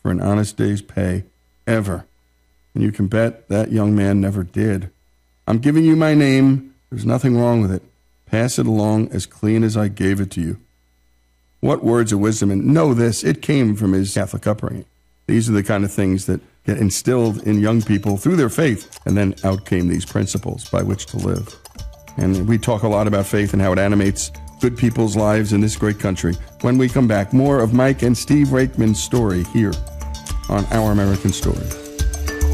for an honest day's pay, ever. And you can bet that young man never did. I'm giving you my name. There's nothing wrong with it. Pass it along as clean as I gave it to you. What words of wisdom. And know this, it came from his Catholic upbringing. These are the kind of things that get instilled in young people through their faith, and then out came these principles by which to live. And we talk a lot about faith and how it animates good people's lives in this great country. When we come back, more of Mike and Steve Rakeman's story here on Our American Story.